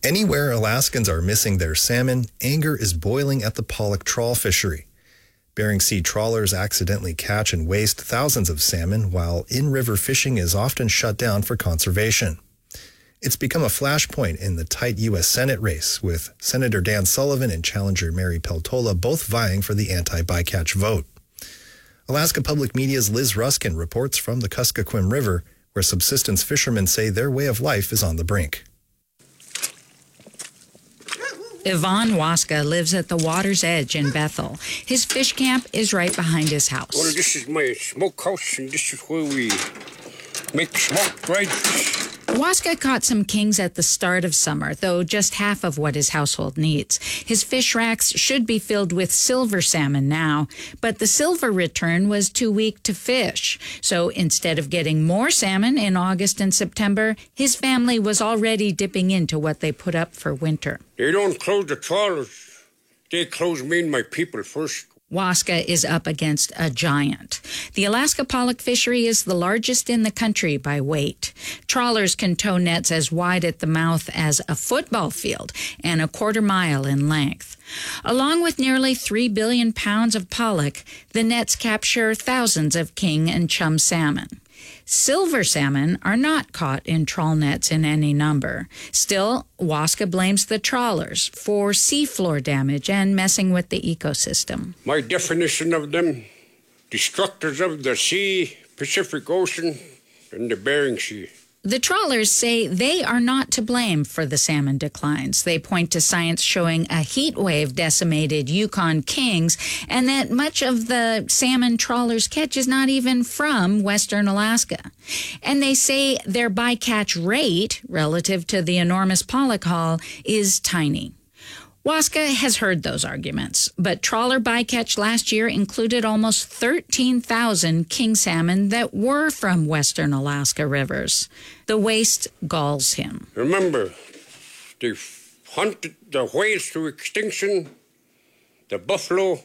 Anywhere Alaskans are missing their salmon, anger is boiling at the Pollock trawl fishery. Bering Sea trawlers accidentally catch and waste thousands of salmon, while in-river fishing is often shut down for conservation. It's become a flashpoint in the tight U.S. Senate race, with Senator Dan Sullivan and challenger Mary Peltola both vying for the anti-bycatch vote. Alaska Public Media's Liz Ruskin reports from the Kuskokwim River, where subsistence fishermen say their way of life is on the brink. Ivan Waska lives at the water's edge in Bethel. His fish camp is right behind his house. Well, this is my smokehouse, and this is where we make smoked dried fish. Waska caught some kings at the start of summer, though just half of what his household needs. His fish racks should be filled with silver salmon now, but the silver return was too weak to fish. So instead of getting more salmon in August and September, his family was already dipping into what they put up for winter. They don't close the trawlers. They close me and my people first. Waska is up against a giant. The Alaska pollock fishery is the largest in the country by weight. Trawlers can tow nets as wide at the mouth as a football field and a quarter mile in length. Along with nearly 3 billion pounds of pollock, the nets capture thousands of king and chum salmon. Silver salmon are not caught in trawl nets in any number. Still, Waska blames the trawlers for seafloor damage and messing with the ecosystem. My definition of them, destructors of the sea, Pacific Ocean, and the Bering Sea. The trawlers say they are not to blame for the salmon declines. They point to science showing a heat wave decimated Yukon kings and that much of the salmon trawlers catch is not even from Western Alaska. And they say their bycatch rate, relative to the enormous pollock haul, is tiny. Waska has heard those arguments, but trawler bycatch last year included almost 13,000 king salmon that were from Western Alaska rivers. The waste galls him. Remember, they hunted the whales to extinction, the buffalo,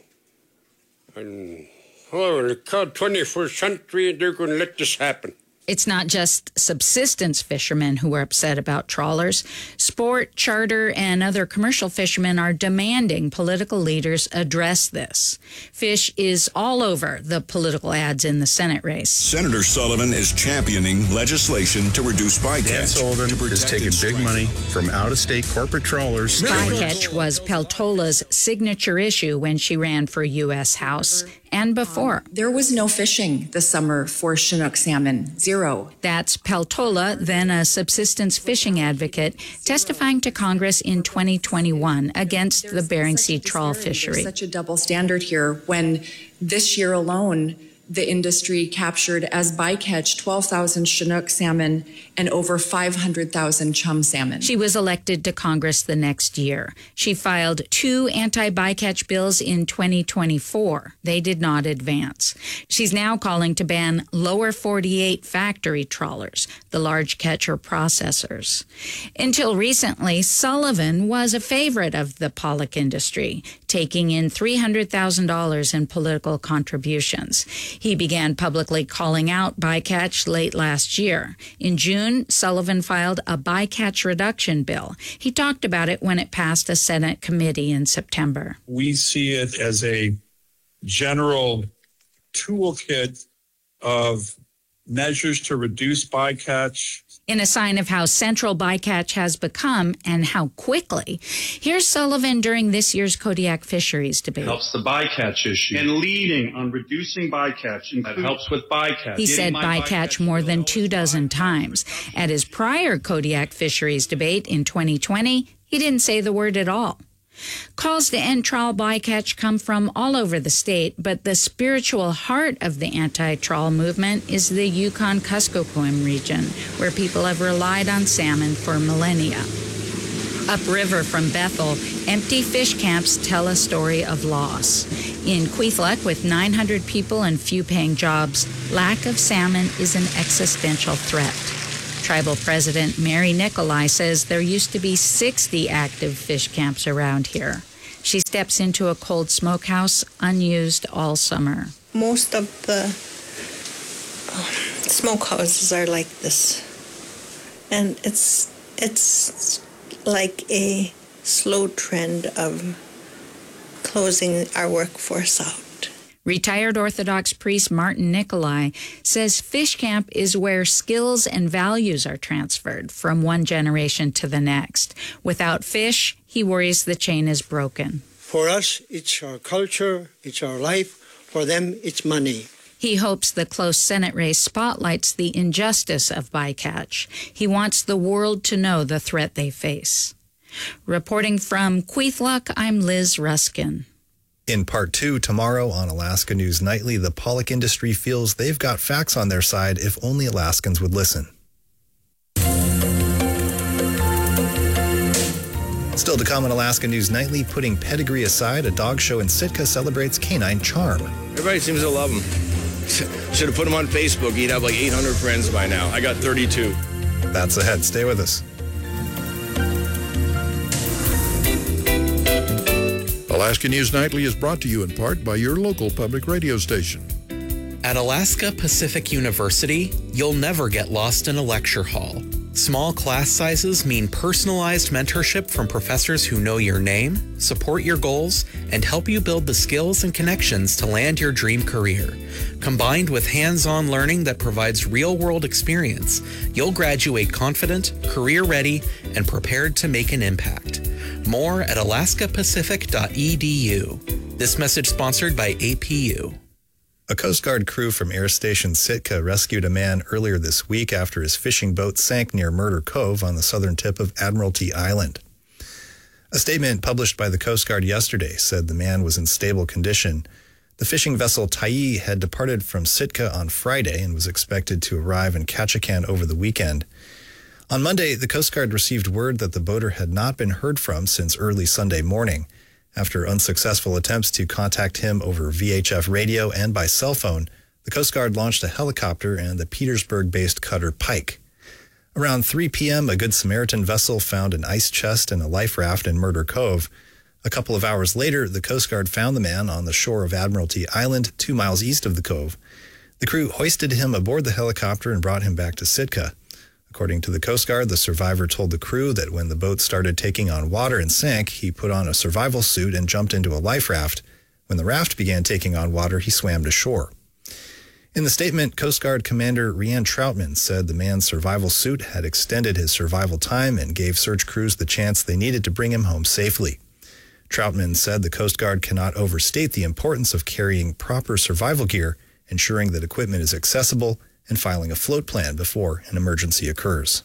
and the 21st century, they're going to let this happen. It's not just subsistence fishermen who are upset about trawlers. Sport, charter, and other commercial fishermen are demanding political leaders address this. Fish is all over the political ads in the Senate race. Senator Sullivan is championing legislation to reduce bycatch. Dan Sullivan is taking big money from out-of-state corporate trawlers. Bycatch was Peltola's signature issue when she ran for U.S. House and before. There was no fishing this summer for Chinook salmon, zero. That's Peltola, then a subsistence fishing advocate, testifying to Congress in 2021 against the Bering Sea trawl fishery. There's such a double standard here when this year alone, the industry captured as bycatch 12,000 Chinook salmon and over 500,000 chum salmon. She was elected to Congress the next year. She filed 2 anti-bycatch bills in 2024. They did not advance. She's now calling to ban lower 48 factory trawlers, the large catcher processors. Until recently, Sullivan was a favorite of the pollock industry, taking in $300,000 in political contributions. He began publicly calling out bycatch late last year. In June, Sullivan filed a bycatch reduction bill. He talked about it when it passed a Senate committee in September. We see it as a general toolkit of measures to reduce bycatch. In a sign of how central bycatch has become and how quickly, here's Sullivan during this year's Kodiak fisheries debate. It helps the bycatch issue and leading on reducing bycatch. That helps with bycatch. He said bycatch more than 24 times. At his prior Kodiak fisheries debate in 2020, he didn't say the word at all. Calls to end trawl bycatch come from all over the state, but the spiritual heart of the anti-trawl movement is the Yukon-Kuskokwim region, where people have relied on salmon for millennia. Upriver from Bethel, empty fish camps tell a story of loss. In Kwethluk, with 900 people and few paying jobs, lack of salmon is an existential threat. Tribal President Mary Nicolai says there used to be 60 active fish camps around here. She steps into a cold smokehouse, unused all summer. Most of the smokehouses are like this, and it's like a slow trend of closing our workforce out. Retired Orthodox priest Martin Nikolai says fish camp is where skills and values are transferred from one generation to the next. Without fish, he worries the chain is broken. For us, it's our culture, it's our life. For them, it's money. He hopes the close Senate race spotlights the injustice of bycatch. He wants the world to know the threat they face. Reporting from Kwethluk, I'm Liz Ruskin. In part 2 tomorrow on Alaska News Nightly, the pollock industry feels they've got facts on their side if only Alaskans would listen. Still to come on Alaska News Nightly, putting pedigree aside, a dog show in Sitka celebrates canine charm. Everybody seems to love him. Should have put him on Facebook. He'd have like 800 friends by now. I got 32. That's ahead. Stay with us. Alaska News Nightly is brought to you in part by your local public radio station. At Alaska Pacific University, you'll never get lost in a lecture hall. Small class sizes mean personalized mentorship from professors who know your name, support your goals, and help you build the skills and connections to land your dream career. Combined with hands-on learning that provides real-world experience, you'll graduate confident, career-ready, and prepared to make an impact. More at alaskapacific.edu. This message sponsored by APU. A Coast Guard crew from Air Station Sitka rescued a man earlier this week after his fishing boat sank near Murder Cove on the southern tip of Admiralty Island. A statement published by the Coast Guard yesterday said the man was in stable condition. The fishing vessel Tyee had departed from Sitka on Friday and was expected to arrive in Ketchikan over the weekend. On Monday, the Coast Guard received word that the boater had not been heard from since early Sunday morning. After unsuccessful attempts to contact him over VHF radio and by cell phone, the Coast Guard launched a helicopter and the Petersburg-based cutter Pike. Around 3 p.m., a Good Samaritan vessel found an ice chest and a life raft in Murder Cove. A couple of hours later, the Coast Guard found the man on the shore of Admiralty Island, 2 miles east of the cove. The crew hoisted him aboard the helicopter and brought him back to Sitka. According to the Coast Guard, the survivor told the crew that when the boat started taking on water and sank, he put on a survival suit and jumped into a life raft. When the raft began taking on water, he swam to shore. In the statement, Coast Guard Commander Rhiann Troutman said the man's survival suit had extended his survival time and gave search crews the chance they needed to bring him home safely. Troutman said the Coast Guard cannot overstate the importance of carrying proper survival gear, ensuring that equipment is accessible, and filing a float plan before an emergency occurs.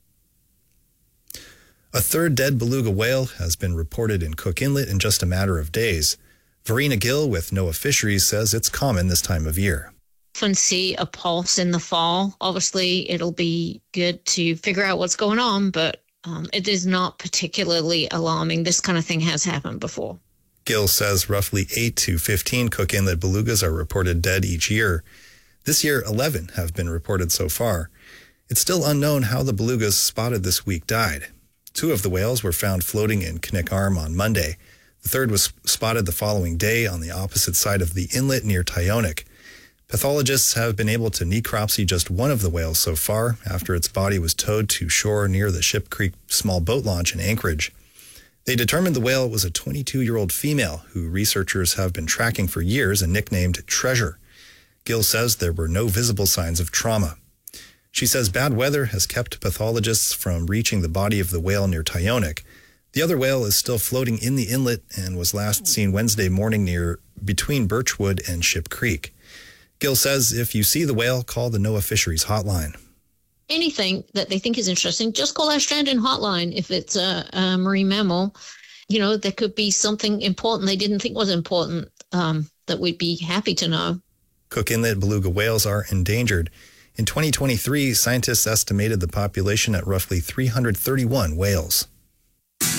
A third dead beluga whale has been reported in Cook Inlet in just a matter of days. Verena Gill with NOAA Fisheries says it's common this time of year. Often see a pulse in the fall. Obviously, it'll be good to figure out what's going on, but it is not particularly alarming. This kind of thing has happened before. Gill says roughly 8 to 15 Cook Inlet belugas are reported dead each year. This year, 11 have been reported so far. It's still unknown how the belugas spotted this week died. 2 of the whales were found floating in Knik Arm on Monday. The third was spotted the following day on the opposite side of the inlet near Tyonek. Pathologists have been able to necropsy just one of the whales so far after its body was towed to shore near the Ship Creek small boat launch in Anchorage. They determined the whale was a 22-year-old female who researchers have been tracking for years and nicknamed Treasure. Gill says there were no visible signs of trauma. She says bad weather has kept pathologists from reaching the body of the whale near Tyonek. The other whale is still floating in the inlet and was last seen Wednesday morning between Birchwood and Ship Creek. Gill says if you see the whale, call the NOAA Fisheries hotline. Anything that they think is interesting, just call our Strandon hotline. If it's a marine mammal, there could be something important they didn't think was important that we'd be happy to know. Cook Inlet beluga whales are endangered. In 2023, scientists estimated the population at roughly 331 whales.